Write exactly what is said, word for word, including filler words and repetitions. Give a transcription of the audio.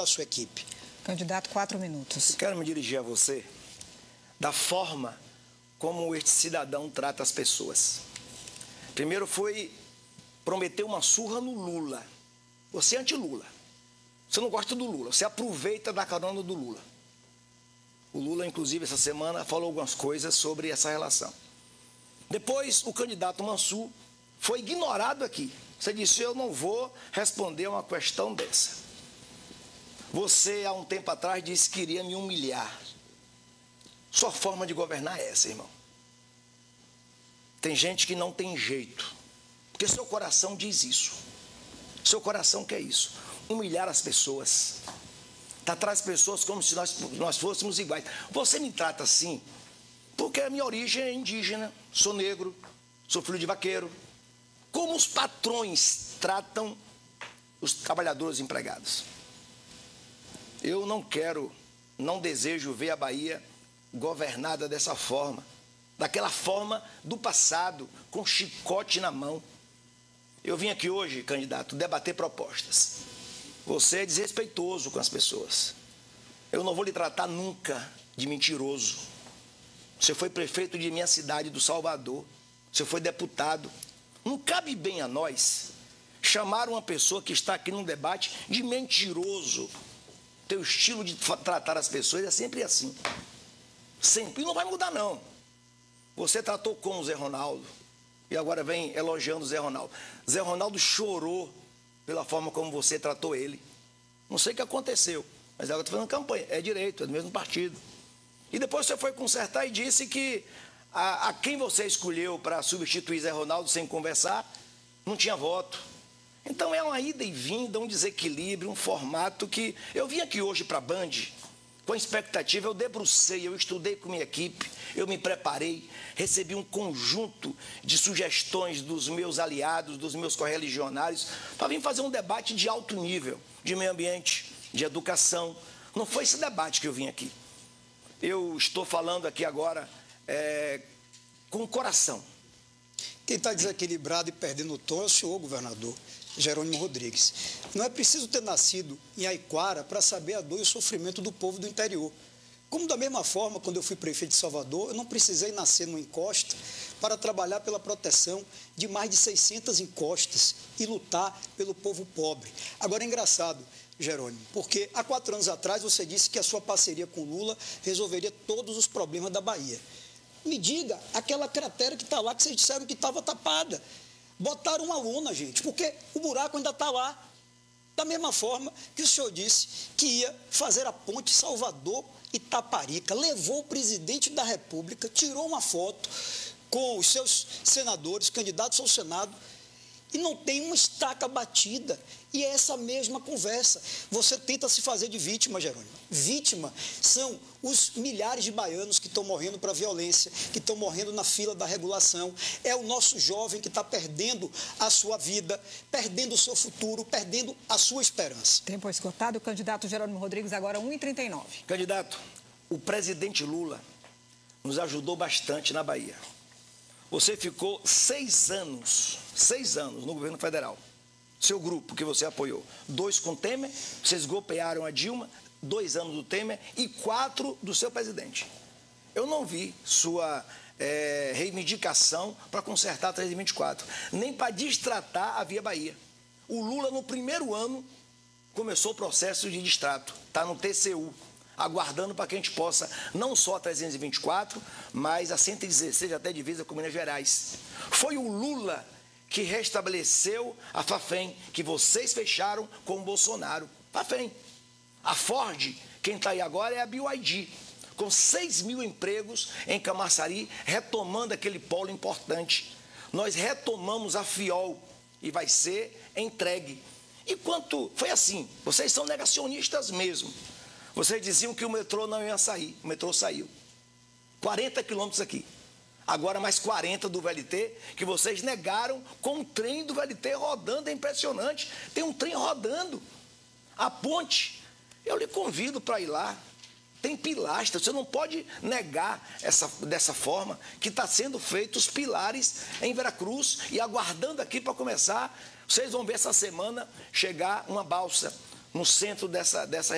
a sua equipe. Candidato, quatro minutos. Eu quero me dirigir a você da forma como este cidadão trata as pessoas. Primeiro foi prometer uma surra no Lula. Você é anti-Lula. Você não gosta do Lula. Você aproveita da carona do Lula. O Lula, inclusive, essa semana falou algumas coisas sobre essa relação. Depois, o candidato Mansur foi ignorado aqui. Você disse, eu não vou responder uma questão dessa. Você, há um tempo atrás, disse que iria me humilhar. Sua forma de governar é essa, irmão. Tem gente que não tem jeito. Porque seu coração diz isso. Seu coração quer isso. Humilhar as pessoas. Tratar as pessoas como se nós, nós fôssemos iguais. Você me trata assim porque a minha origem é indígena. Sou negro. Sou filho de vaqueiro. Como os patrões tratam os trabalhadores empregados. Eu não quero, não desejo ver a Bahia governada dessa forma. Daquela forma do passado, com chicote na mão. Eu vim aqui hoje, candidato, debater propostas. Você é desrespeitoso com as pessoas. Eu não vou lhe tratar nunca de mentiroso. Você foi prefeito de minha cidade, do Salvador. Você foi deputado. Não cabe bem a nós chamar uma pessoa que está aqui num debate de mentiroso. Teu estilo de tratar as pessoas é sempre assim. Sempre. E não vai mudar, não. Você tratou com o Zé Ronaldo e agora vem elogiando o Zé Ronaldo. Zé Ronaldo chorou pela forma como você tratou ele. Não sei o que aconteceu, mas agora está fazendo campanha. É direito, é do mesmo partido. E depois você foi consertar e disse que a, a quem você escolheu para substituir Zé Ronaldo sem conversar, não tinha voto. Então é uma ida e vinda, um desequilíbrio, um formato que... Eu vim aqui hoje para a Band com a expectativa, eu debrucei, eu estudei com minha equipe, eu me preparei, recebi um conjunto de sugestões dos meus aliados, dos meus correligionários, para vir fazer um debate de alto nível, de meio ambiente, de educação. Não foi esse debate que eu vim aqui. Eu estou falando aqui agora é, com o coração. Quem está desequilibrado e perdendo o tom é o senhor, governador Jerônimo Rodrigues. Não é preciso ter nascido em Aiquara para saber a dor e o sofrimento do povo do interior. Como da mesma forma, quando eu fui prefeito de Salvador, eu não precisei nascer numa encosta para trabalhar pela proteção de mais de seiscentas encostas e lutar pelo povo pobre. Agora é engraçado, Jerônimo, porque há quatro anos atrás você disse que a sua parceria com Lula resolveria todos os problemas da Bahia. Me diga, aquela cratera que está lá, que vocês disseram que estava tapada. Botaram uma lona, gente, porque o buraco ainda está lá. Da mesma forma que o senhor disse que ia fazer a ponte Salvador-Itaparica. Levou o presidente da República, tirou uma foto com os seus senadores, candidatos ao Senado, e não tem uma estaca batida. E é essa mesma conversa. Você tenta se fazer de vítima, Jerônimo. Vítima são os milhares de baianos que estão morrendo para a violência, que estão morrendo na fila da regulação. É o nosso jovem que está perdendo a sua vida, perdendo o seu futuro, perdendo a sua esperança. Tempo esgotado. O candidato Jerônimo Rodrigues, agora um e trinta e nove. Candidato, o presidente Lula nos ajudou bastante na Bahia. Você ficou seis anos, seis anos no governo federal. Seu grupo que você apoiou, dois com Temer, vocês golpearam a Dilma, dois anos do Temer e quatro do seu presidente. Eu não vi sua é, reivindicação para consertar a trezentos e vinte e quatro, nem para destratar a Via Bahia. O Lula, no primeiro ano, começou o processo de distrato, está no T C U, aguardando para que a gente possa, não só a trezentos e vinte e quatro, mas a cento e dezesseis até divisa com Minas Gerais. Foi o Lula que restabeleceu a Fafem, que vocês fecharam com o Bolsonaro. Fafem. A Ford, quem está aí agora é a B Y D, com seis mil empregos em Camaçari, retomando aquele polo importante. Nós retomamos a Fiol e vai ser entregue. E quanto... Foi assim, vocês são negacionistas mesmo. Vocês diziam que o metrô não ia sair, o metrô saiu. quarenta quilômetros aqui. Agora mais quarenta do V L T, que vocês negaram com o trem do V L T rodando, é impressionante. Tem um trem rodando. A ponte, eu lhe convido para ir lá. Tem pilastra, você não pode negar essa, dessa forma que está sendo feito os pilares em Veracruz e aguardando aqui para começar. Vocês vão ver essa semana chegar uma balsa no centro dessa, dessa